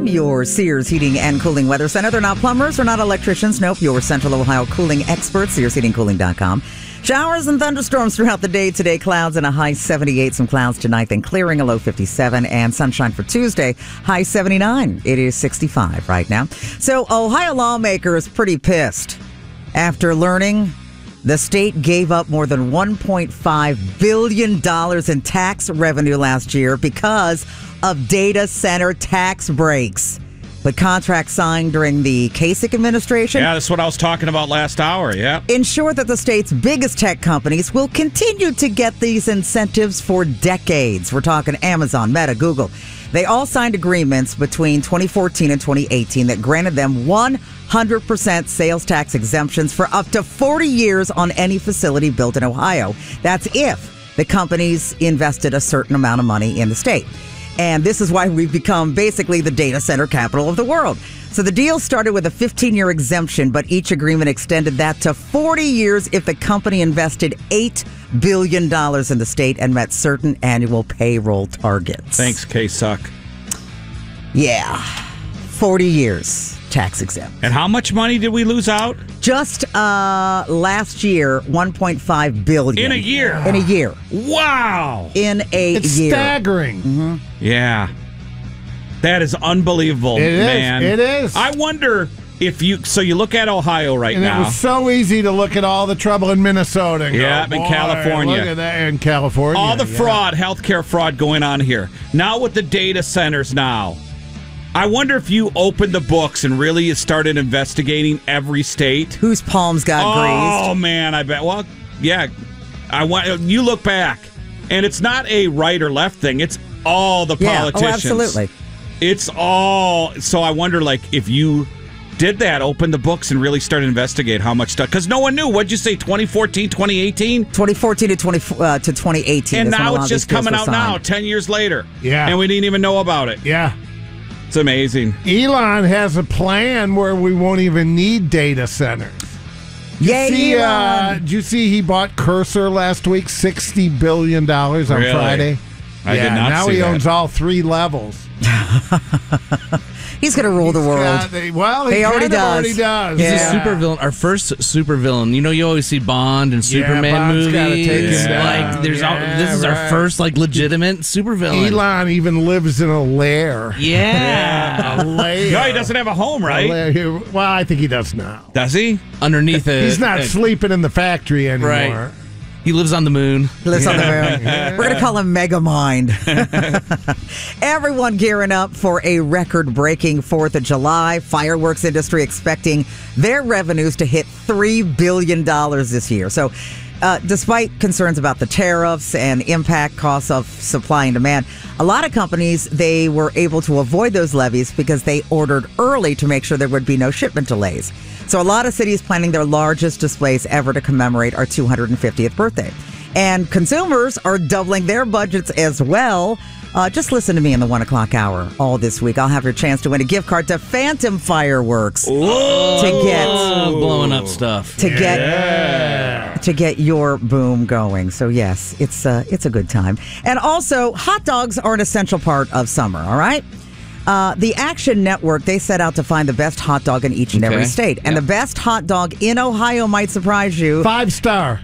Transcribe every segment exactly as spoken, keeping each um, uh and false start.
From your Sears Heating and Cooling Weather Center. They're not plumbers, they're not electricians. Nope, your Central Ohio cooling experts, sears heating cooling dot com. Showers and thunderstorms throughout the day today. Clouds and a high seventy-eight. Some clouds tonight, then clearing, a low fifty-seven. And sunshine for Tuesday, high seventy-nine. It is sixty-five right now. So Ohio lawmakers pretty pissed after learning the state gave up more than one point five billion dollars in tax revenue last year because of data center tax breaks. But contracts signed during the Kasich administration. Yeah, that's what I was talking about last hour, yeah. Ensure that the state's biggest tech companies will continue to get these incentives for decades. We're talking Amazon, Meta, Google. They all signed agreements between twenty fourteen and twenty eighteen that granted them one hundred percent sales tax exemptions for up to forty years on any facility built in Ohio. That's if the companies invested a certain amount of money in the state. And this is why we've become basically the data center capital of the world. So the deal started with a fifteen-year exemption, but each agreement extended that to forty years if the company invested eight billion dollars in the state and met certain annual payroll targets. Thanks, K-Suck. Yeah, forty years tax exempt. And how much money did we lose out? Just uh, last year, one point five billion dollars. In a year? In a year. Wow. In a it's year. It's staggering. Mm-hmm. Yeah. That is unbelievable, it man. Is. It is. I wonder if you... So you look at Ohio right and now. And it was so easy to look at all the trouble in Minnesota. And yeah, go, in California. Look at that in California. All the yeah. fraud, healthcare fraud going on here. Now with the data centers now. I wonder if you opened the books and really started investigating every state. Whose palms got oh, greased. Oh, man, I bet. Well, yeah. I want you look back, and it's not a right or left thing. It's all the yeah. politicians. Oh, absolutely. It's all. So I wonder, like, if you did that, open the books and really started to investigate how much stuff. Because no one knew. What'd you say, twenty fourteen, twenty eighteen? twenty fourteen to, twenty, uh, to twenty eighteen. And now it's just coming out now, ten years later. Yeah. And we didn't even know about it. Yeah. It's amazing. Elon has a plan where we won't even need data centers. Yay, see, Elon! Uh, did you see he bought Cursor last week? sixty billion dollars on really? Friday. I yeah, did not now see he that. owns all three levels. He's going to rule He's the world. got the, well, he, he already, kind does. Of already does. Yeah. He's a super villain. Our first super villain. You know, you always see Bond and Superman yeah, Bond's gotta movies. take him down. Like, there's yeah, all, this is right. our first like legitimate super villain. Elon even lives in a lair. Yeah, a lair. No, he doesn't have a home, A right? lair. Well, I think he does now. Does he? underneath it. He's not uh, sleeping in the factory anymore. Right. He lives on the moon. He lives on the moon. We're going to call him Megamind. Everyone gearing up for a record-breaking fourth of July. Fireworks industry expecting their revenues to hit three billion dollars this year. So uh, despite concerns about the tariffs and impact costs of supply and demand, a lot of companies, they were able to avoid those levies because they ordered early to make sure there would be no shipment delays. So a lot of cities planning their largest displays ever to commemorate our two hundred fiftieth birthday. And consumers are doubling their budgets as well. Uh, just listen to me in the one o'clock hour all this week. I'll have your chance to win a gift card to Phantom Fireworks. Whoa. To get Oh, blowing up stuff. to get Yeah. to get your boom going. So yes, it's uh, it's a good time. And also, hot dogs are an essential part of summer. All right. Uh, the Action Network, they set out to find the best hot dog in each and Okay. every state. And Yep. the best hot dog in Ohio might surprise you. Five star.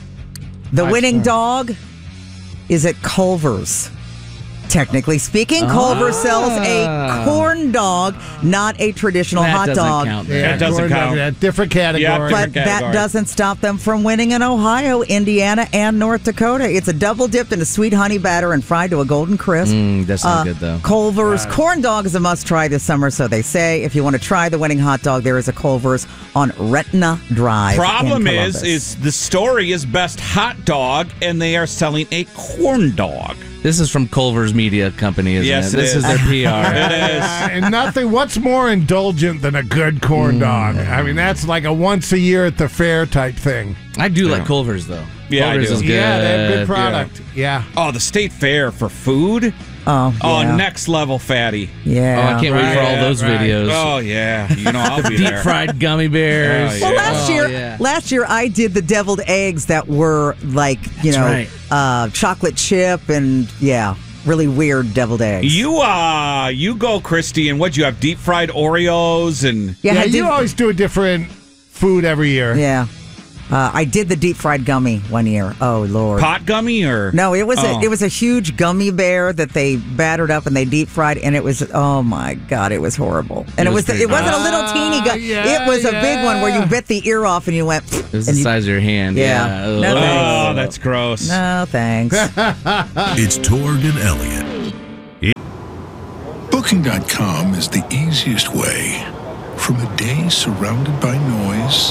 The Five winning star. dog is at Culver's. Technically speaking, Culver's sells a corn dog, not a traditional That hot doesn't dog. count. Yeah, That doesn't Gordon count. does that. Different category. Yeah, But different that category. doesn't stop them from winning in Ohio, Indiana, and North Dakota. It's a double dipped in a sweet honey batter and fried to a golden crisp. Mm, that's not Uh, good though. Culver's corn dog is a must-try this summer, so they say. If you want to try the winning hot dog, there is a Culver's on Retina Drive. Problem in is, Columbus. is the story is best hot dog, and they are selling a corn dog. This is from Culver's Media Company, isn't Yes, it? it This is. is their P R. It is. Uh, and nothing. What's more indulgent than a good corn dog? I mean, that's like a once a year at the fair type thing. I do like Culver's though. Yeah, I Culver's do. is good. Yeah, they have good product. Yeah. Oh, the state fair for food? oh, Oh, yeah. next level fatty. yeah. Oh, I can't wait for all Right, those right. videos. Oh, yeah. You know, I'll be Deep there. fried gummy bears. Oh, Well, yeah. last Oh, year, yeah. last year I did the deviled eggs that were like, you That's know, right. uh, chocolate chip and yeah, really weird deviled eggs. You uh, you go, Christy, and what you have? Deep fried Oreos and yeah, Yeah, I you did, always do a different food every year. yeah. Uh, I did the deep fried gummy one year. Oh Lord. pot gummy or No, it was Oh. a it was a huge gummy bear that they battered up and they deep fried, and it was oh my god, it was horrible. And It it was was, pretty it wasn't a little Ah, teeny gummy. yeah, it was a big one where yeah. you bit the ear off and you went. It was and the you- size of your hand. Yeah. Yeah. No, Ugh. thanks. Oh, that's gross. No thanks. It's Torg and Elliott. Booking dot com is the easiest way from a day surrounded by noise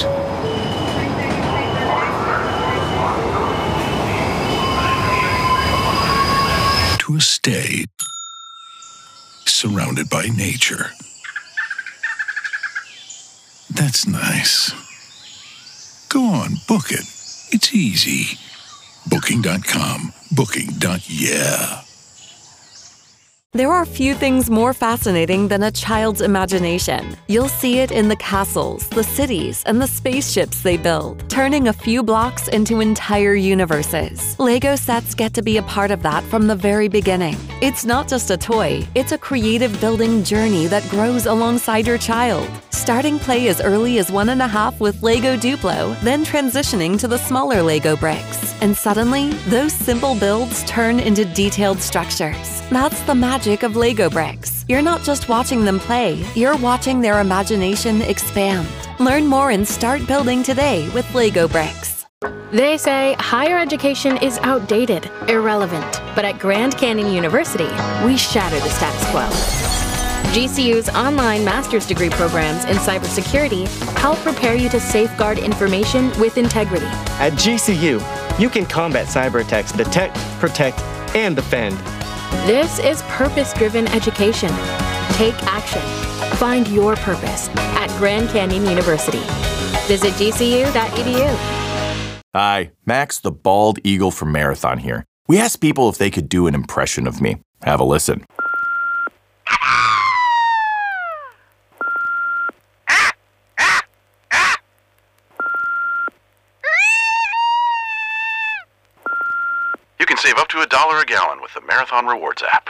to a stay surrounded by nature. That's nice. Go on, book it. It's easy. Booking dot com. Booking. Yeah. There are few things more fascinating than a child's imagination. You'll see it in the castles, the cities, and the spaceships they build, turning a few blocks into entire universes. Lego sets get to be a part of that from the very beginning. It's not just a toy, it's a creative building journey that grows alongside your child. Starting play as early as one and a half with Lego Duplo, then transitioning to the smaller Lego bricks. And suddenly, those simple builds turn into detailed structures. That's the magic of Lego bricks. You're not just watching them play, you're watching their imagination expand. Learn more and start building today with Lego bricks. They say higher education is outdated, irrelevant. But at Grand Canyon University, we shatter the status quo. G C U's online master's degree programs in cybersecurity help prepare you to safeguard information with integrity. At G C U, you can combat cyber attacks, detect, protect, and defend. This is purpose-driven education. Take action. Find your purpose at Grand Canyon University. Visit G C U dot E D U. Hi, Max the Bald Eagle from Marathon here. We asked people if they could do an impression of me. Have a listen. You can save up to a dollar a gallon with the Marathon Rewards app.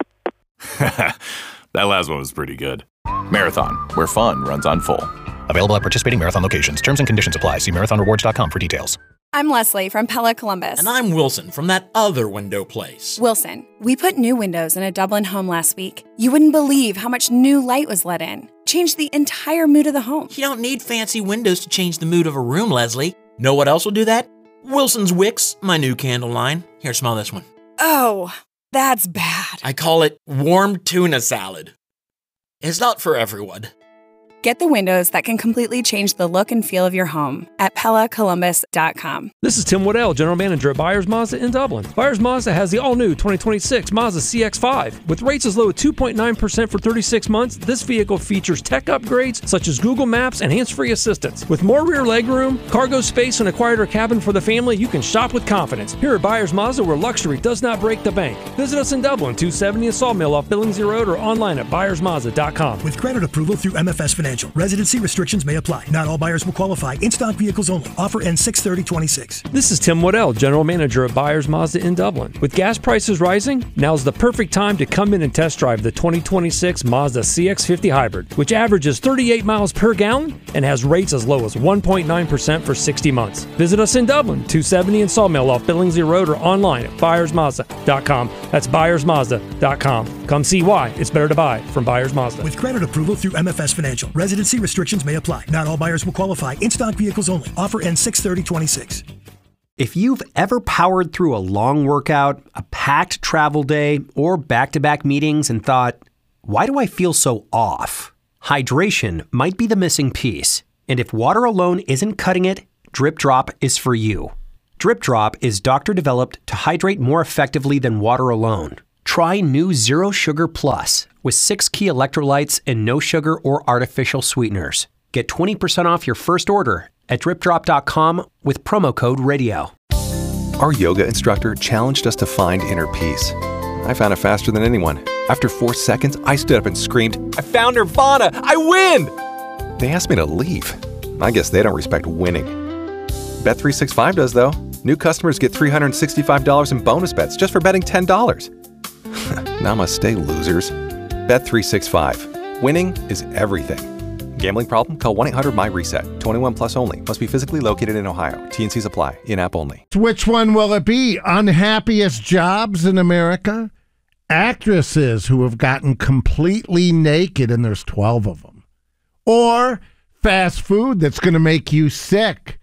That last one was pretty good. Marathon, where fun runs on full. Available at participating Marathon locations. Terms and conditions apply. See marathon rewards dot com for details. I'm Leslie from Pella Columbus. And I'm Wilson from that other window place. Wilson, we put new windows in a Dublin home last week. You wouldn't believe how much new light was let in. Changed the entire mood of the home. You don't need fancy windows to change the mood of a room, Leslie. Know what else will do that? Wilson's Wicks, my new candle line. Here, smell this one. Oh, that's bad. I call it warm tuna salad. It's not for everyone. Get the windows that can completely change the look and feel of your home at Pella Columbus dot com. This is Tim Waddell, General Manager at Byers Mazda in Dublin. Byers Mazda has the all-new twenty twenty-six Mazda C X five. With rates as low as two point nine percent for thirty-six months, this vehicle features tech upgrades such as Google Maps and hands-free assistance. With more rear legroom, cargo space, and a quieter cabin for the family, you can shop with confidence. Here at Byers Mazda, where luxury does not break the bank. Visit us in Dublin, two seventy and Sawmill off Billingsley Road, or online at byers mazda dot com. With credit approval through M F S Financial, residency restrictions may apply. Not all buyers will qualify. In-stock vehicles only. Offer ends six thirty twenty-six. This is Tim Waddell, General Manager at Byers Mazda in Dublin. With gas prices rising, now's the perfect time to come in and test drive the twenty twenty-six Mazda C X fifty Hybrid, which averages thirty-eight miles per gallon and has rates as low as one point nine percent for sixty months. Visit us in Dublin, two seventy and Sawmill off Billingsley Road, or online at byers mazda dot com. That's byers mazda dot com. Come see why it's better to buy from Byers Mazda. With credit approval through M F S Financial, residency restrictions may apply. Not all buyers will qualify. In-stock vehicles only. Offer ends six thirty twenty-six. If you've ever powered through a long workout, a packed travel day, or back-to-back meetings and thought, why do I feel so off? Hydration might be the missing piece. And if water alone isn't cutting it, Drip Drop is for you. Drip Drop is doctor-developed to hydrate more effectively than water alone. Try new Zero Sugar Plus with six key electrolytes and no sugar or artificial sweeteners. Get twenty percent off your first order at drip drop dot com with promo code radio. Our yoga instructor challenged us to find inner peace. I found it faster than anyone. After four seconds, I stood up and screamed, "I found Nirvana! I win!" They asked me to leave. I guess they don't respect winning. Bet three sixty-five does, though. New customers get three hundred sixty-five dollars in bonus bets just for betting ten dollars. Namaste, losers. Bet three sixty-five. Winning is everything. Gambling problem? Call one eight hundred my reset. twenty-one plus only. Must be physically located in Ohio. T and Cs apply. In-app only. Which one will it be? Unhappiest jobs in America? Actresses who have gotten completely naked, and there's twelve of them. Or fast food that's going to make you sick?